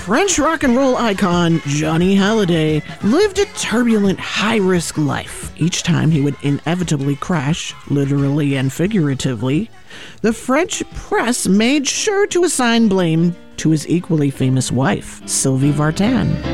French rock and roll icon Johnny Hallyday lived a turbulent, high-risk life. Each time he would inevitably crash, literally and figuratively, the French press made sure to assign blame to his equally famous wife, Sylvie Vartan.